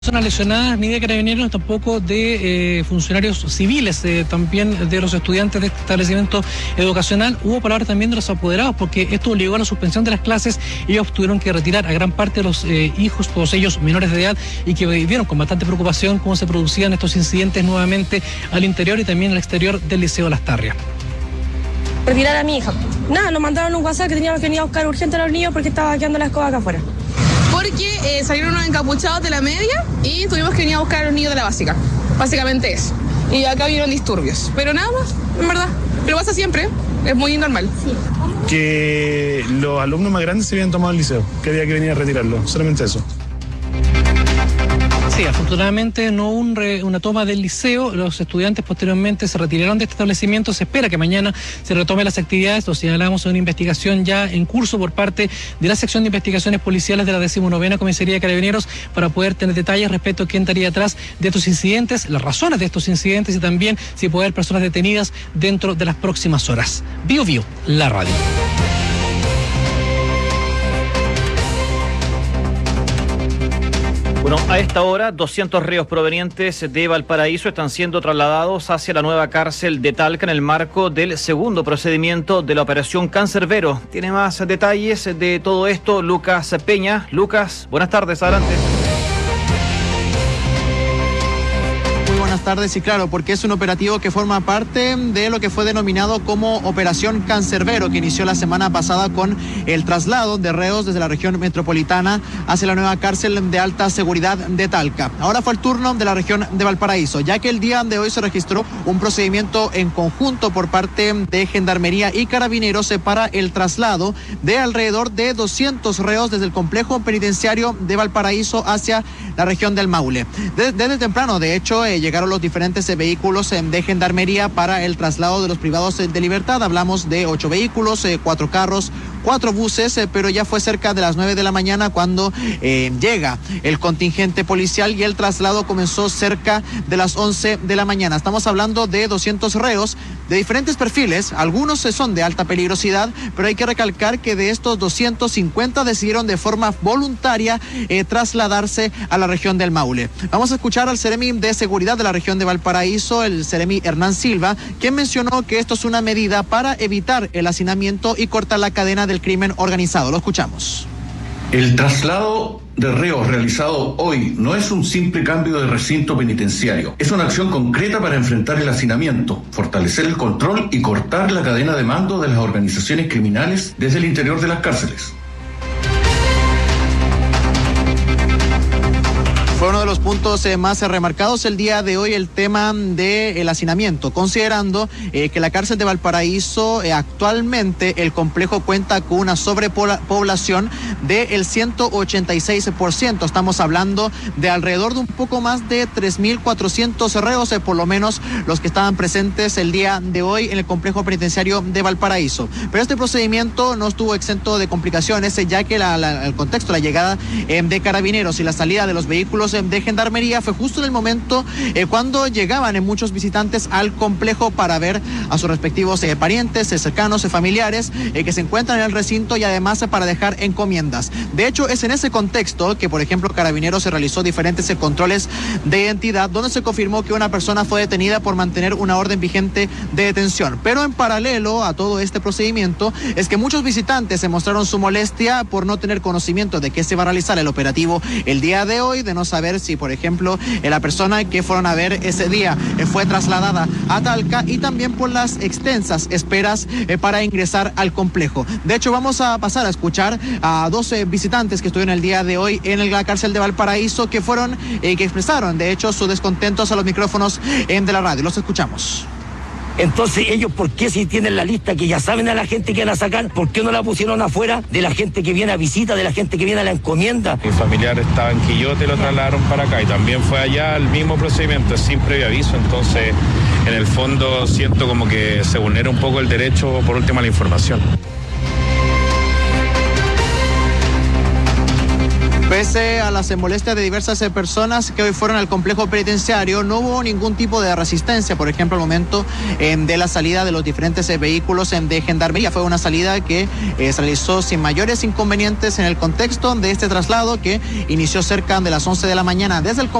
Personas lesionadas ni de carabineros, tampoco de funcionarios civiles, también de los estudiantes de este establecimiento educacional. Hubo palabras también de los apoderados, porque esto obligó a la suspensión de las clases. Ellos tuvieron que retirar a gran parte de los hijos, todos ellos menores de edad, y que vieron con bastante preocupación cómo se producían estos incidentes nuevamente al interior y también al exterior del Liceo Las Tarrias. Retirar a mi hija. Nada, nos mandaron un WhatsApp que teníamos que venir a buscar urgente a los niños porque estaba quedando la escoba acá afuera. Porque salieron unos encapuchados de la media y tuvimos que venir a buscar a los niños de la básica. Básicamente eso. Y acá vieron disturbios. Pero nada más, en verdad. Pero pasa siempre, es muy normal. Sí. Que los alumnos más grandes se habían tomado el liceo, que había que venir a retirarlo, solamente eso. Sí, afortunadamente no hubo una toma del liceo. Los estudiantes posteriormente se retiraron de este establecimiento. Se espera que mañana se retomen las actividades. Lo señalamos en una investigación ya en curso por parte de la sección de investigaciones policiales de la 19ª Comisaría de Carabineros para poder tener detalles respecto a quién estaría atrás de estos incidentes, las razones de estos incidentes y también si puede haber personas detenidas dentro de las próximas horas. Bio, la radio. Bueno, a esta hora, 200 reos provenientes de Valparaíso están siendo trasladados hacia la nueva cárcel de Talca en el marco del segundo procedimiento de la Operación Cancerbero. Tiene más detalles de todo esto Lucas Peña. Lucas, buenas tardes, adelante. Buenas tardes, y claro, porque es un operativo que forma parte de lo que fue denominado como Operación Cancerbero, que inició la semana pasada con el traslado de reos desde la región metropolitana hacia la nueva cárcel de alta seguridad de Talca. Ahora fue el turno de la región de Valparaíso, ya que el día de hoy se registró un procedimiento en conjunto por parte de Gendarmería y Carabineros para el traslado de alrededor de 200 reos desde el complejo penitenciario de Valparaíso hacia la región del Maule. Desde temprano, de hecho, llegaron los diferentes vehículos de Gendarmería para el traslado de los privados de libertad. Hablamos de 8 vehículos, 4 carros, 4 buses, pero ya fue cerca de las 9 de la mañana cuando llega el contingente policial y el traslado comenzó cerca de las 11 de la mañana. Estamos hablando de 200 reos de diferentes perfiles, algunos son de alta peligrosidad, pero hay que recalcar que de estos 250 decidieron de forma voluntaria trasladarse a la región del Maule. Vamos a escuchar al Seremi de Seguridad de la región de Valparaíso, el Seremi Hernán Silva, quien mencionó que esto es una medida para evitar el hacinamiento y cortar la cadena del crimen organizado. Lo escuchamos. El traslado de reos realizado hoy no es un simple cambio de recinto penitenciario. Es una acción concreta para enfrentar el hacinamiento, fortalecer el control y cortar la cadena de mando de las organizaciones criminales desde el interior de las cárceles. Fue uno de los puntos más remarcados el día de hoy, el tema del hacinamiento, considerando que la cárcel de Valparaíso actualmente el complejo cuenta con una sobrepoblación del 186%. Estamos hablando de alrededor de un poco más de 3.400 reos, por lo menos los que estaban presentes el día de hoy en el complejo penitenciario de Valparaíso. Pero este procedimiento no estuvo exento de complicaciones, ya que el contexto, la llegada de Carabineros y la salida de los vehículos de Gendarmería fue justo en el momento cuando llegaban muchos visitantes al complejo para ver a sus respectivos parientes, cercanos, familiares que se encuentran en el recinto y además para dejar encomiendas. De hecho, es en ese contexto que, por ejemplo, Carabineros se realizó diferentes controles de identidad donde se confirmó que una persona fue detenida por mantener una orden vigente de detención. Pero en paralelo a todo este procedimiento es que muchos visitantes se mostraron su molestia por no tener conocimiento de que se va a realizar el operativo el día de hoy, de no saber si, por ejemplo, la persona que fueron a ver ese día fue trasladada a Talca, y también por las extensas esperas para ingresar al complejo. De hecho, vamos a pasar a escuchar a 12 visitantes que estuvieron el día de hoy en la cárcel de Valparaíso, que expresaron, de hecho, su descontento a los micrófonos de la radio. Los escuchamos. Entonces ellos, ¿por qué si tienen la lista que ya saben a la gente que van a sacar, por qué no la pusieron afuera de la gente que viene a visita, de la gente que viene a la encomienda? Mi familiar estaba en Quillote y lo trasladaron para acá, y también fue allá el mismo procedimiento, sin previo aviso. Entonces, en el fondo siento como que se vulnera un poco el derecho, por último, a la información. Pese a las molestias de diversas personas que hoy fueron al complejo penitenciario, no hubo ningún tipo de resistencia, por ejemplo, al momento de la salida de los diferentes vehículos de Gendarmería. Fue una salida que se realizó sin mayores inconvenientes en el contexto de este traslado que inició cerca de las 11 de la mañana desde el